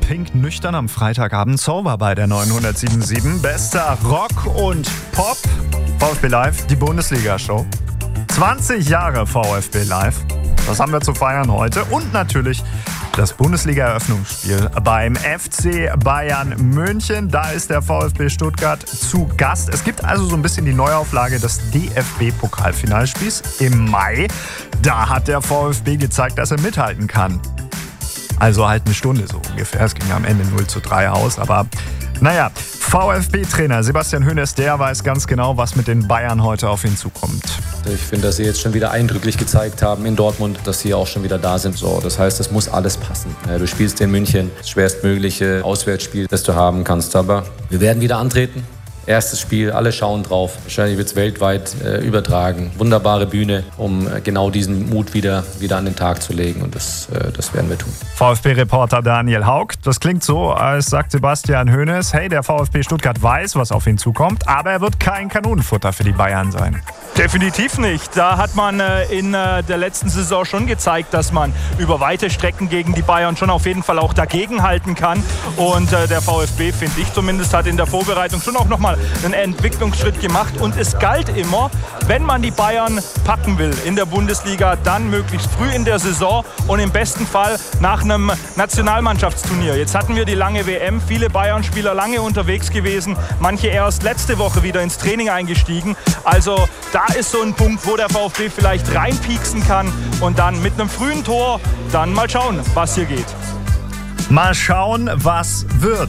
Pink nüchtern am Freitagabend. Sober bei der 907.7. Bester Rock und Pop. VfB Live, die Bundesliga-Show. 20 Jahre VfB Live. Das haben wir zu feiern heute. Und natürlich das Bundesliga-Eröffnungsspiel beim FC Bayern München. Da ist der VfB Stuttgart zu Gast. Es gibt also so ein bisschen die Neuauflage des DFB-Pokalfinalspiels im Mai. Da hat der VfB gezeigt, dass er mithalten kann. Also halt eine Stunde so ungefähr. Es ging am Ende 0:3 aus. Aber naja, VfB-Trainer Sebastian Hoeneß, der weiß ganz genau, was mit den Bayern heute auf ihn zukommt. Ich finde, dass sie jetzt schon wieder eindrücklich gezeigt haben in Dortmund, dass sie auch schon wieder da sind. So, das heißt, es muss alles passen. Du spielst in München, das schwerstmögliche Auswärtsspiel, das du haben kannst. Aber wir werden wieder antreten. Erstes Spiel, alle schauen drauf. Wahrscheinlich wird es weltweit übertragen. Wunderbare Bühne, um genau diesen Mut wieder an den Tag zu legen. Und das werden wir tun. VfB-Reporter Daniel Haug. Das klingt so, als sagt Sebastian Hoeneß, hey, der VfB Stuttgart weiß, was auf ihn zukommt, aber er wird kein Kanonenfutter für die Bayern sein. Definitiv nicht. Da hat man in der letzten Saison schon gezeigt, dass man über weite Strecken gegen die Bayern schon auf jeden Fall auch dagegenhalten kann. Und der VfB, finde ich zumindest, hat in der Vorbereitung schon auch nochmal einen Entwicklungsschritt gemacht. Und es galt immer, wenn man die Bayern packen will in der Bundesliga, dann möglichst früh in der Saison und im besten Fall nach einem Nationalmannschaftsturnier. Jetzt hatten wir die lange WM, viele Bayern-Spieler lange unterwegs gewesen, manche erst letzte Woche wieder ins Training eingestiegen. Also da ist so ein Punkt, wo der VfB vielleicht reinpieksen kann und dann mit einem frühen Tor dann mal schauen, was hier geht. Mal schauen, was wird.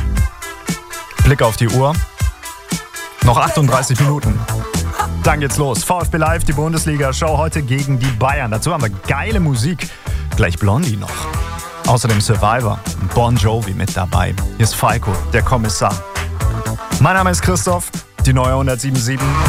Blick auf die Uhr. Noch 38 Minuten. Dann geht's los. VfB Live, die Bundesliga-Show heute gegen die Bayern. Dazu haben wir geile Musik. Gleich Blondie noch. Außerdem Survivor und Bon Jovi mit dabei. Hier ist Falco, der Kommissar. Mein Name ist Christoph, die neue 107.7.